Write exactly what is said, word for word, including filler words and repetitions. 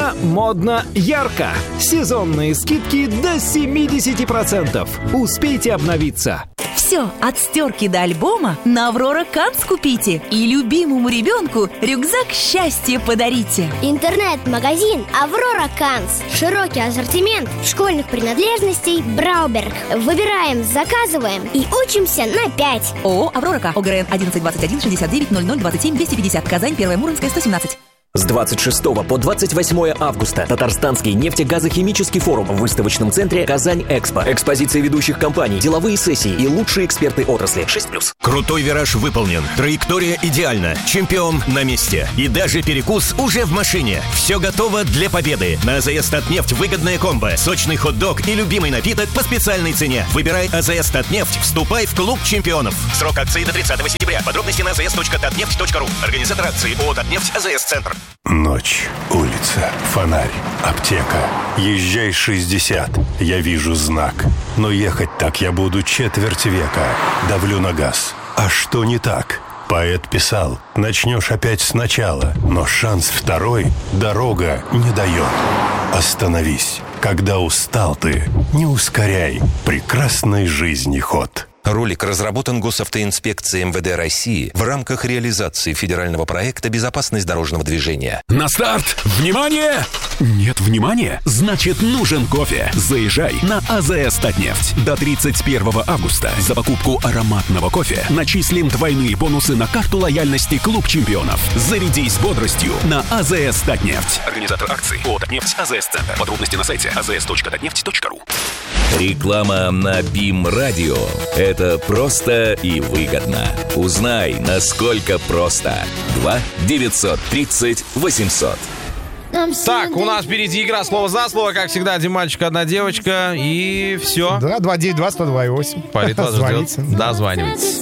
Стильно, модно, ярко. Сезонные скидки до семьдесят процентов. Успейте обновиться. Все, от стирки до альбома на Аврора Канц купите. И любимому ребенку рюкзак счастья подарите. Интернет-магазин Аврора Канц. Широкий ассортимент школьных принадлежностей Брауберг. Выбираем, заказываем и учимся на пять. ООО «Аврора К». ОГРН одиннадцать двадцать один шестьдесят девять ноль ноль двадцать семь двести пятьдесят. Казань, Первая Муромская, сто семнадцать. С двадцать шестого по двадцать восьмое августа Татарстанский нефтегазохимический форум в выставочном центре «Казань-Экспо». Экспозиции ведущих компаний, деловые сессии и лучшие эксперты отрасли. шесть плюс. Крутой вираж выполнен. Траектория идеальна. Чемпион на месте. И даже перекус уже в машине. Все готово для победы. На АЗС «Татнефть» выгодная комбо. Сочный хот-дог и любимый напиток по специальной цене. Выбирай АЗС «Татнефть». Вступай в клуб чемпионов. Срок акции до тридцатого сентября. Подробности на азс точка татнефть точка ру. Организатор акции ООО «Татнефть», АЗС-центр. Ночь, улица, фонарь, аптека. Езжай шестьдесят. Я вижу знак. Но ехать так я буду четверть века. Давлю на газ. А что не так? Поэт писал: начнешь опять сначала, но шанс второй дорога не дает. Остановись. Когда устал ты, не ускоряй прекрасной жизни ход. Ролик разработан Госавтоинспекцией МВД России в рамках реализации федерального проекта «Безопасность дорожного движения». На старт! Внимание! Нет внимания? Значит, нужен кофе. Заезжай на АЗС «Татнефть». До тридцать первого августа за покупку ароматного кофе начислим двойные бонусы на карту лояльности «Клуб чемпионов». Зарядись бодростью на АЗС «Татнефть». Организатор акции ООО «Татнефть», АЗС-центр. Подробности на сайте азс точка татнефть точка ру. Реклама на БИМ-радио. Это просто и выгодно. Узнай, насколько просто. два девятьсот тридцать восемьсот. Так, у нас впереди игра слово за слово. Как всегда, один мальчик, одна девочка. И все. Да, два девять два сто два восемь. Полита ждет. Дозванивается.